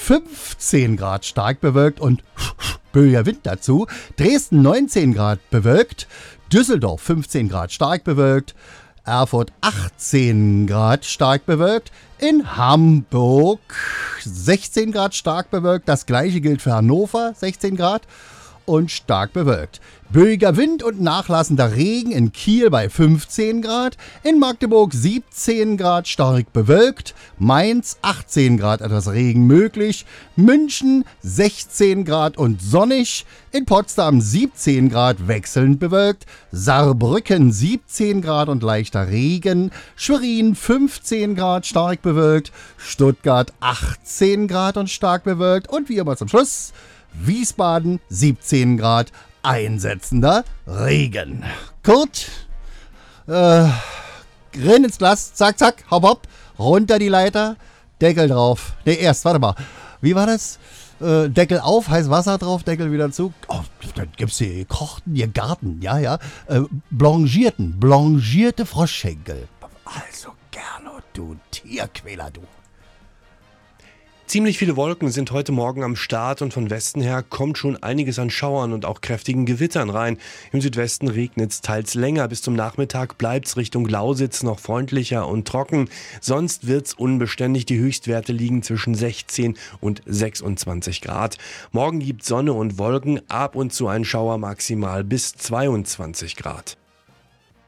15 Grad stark bewölkt und böiger Wind dazu. Dresden 19 Grad bewölkt. Düsseldorf 15 Grad stark bewölkt. Erfurt 18 Grad stark bewölkt. In Hamburg 16 Grad stark bewölkt. Das gleiche gilt für Hannover, 16 Grad und stark bewölkt. Böiger Wind und nachlassender Regen in Kiel bei 15 Grad. In Magdeburg 17 Grad stark bewölkt. Mainz 18 Grad etwas Regen möglich. München 16 Grad und sonnig. In Potsdam 17 Grad wechselnd bewölkt. Saarbrücken 17 Grad und leichter Regen. Schwerin 15 Grad stark bewölkt. Stuttgart 18 Grad und stark bewölkt. Und wie immer zum Schluss Wiesbaden 17 Grad, einsetzender Regen. Kurt, renn ins Glas, zack, zack, hopp, hopp, runter die Leiter, Deckel drauf. Ne, warte mal, wie war das? Deckel auf, heiß Wasser drauf, Deckel wieder zu. Oh, dann gibt's hier gekochten, hier Garten, ja. Blanchierte Froschschenkel. Also gerne, du Tierquäler, du. Ziemlich viele Wolken sind heute Morgen am Start und von Westen her kommt schon einiges an Schauern und auch kräftigen Gewittern rein. Im Südwesten regnet es teils länger. Bis zum Nachmittag bleibt es Richtung Lausitz noch freundlicher und trocken. Sonst wird es unbeständig. Die Höchstwerte liegen zwischen 16 und 26 Grad. Morgen gibt Sonne und Wolken, ab und zu ein Schauer, maximal bis 22 Grad.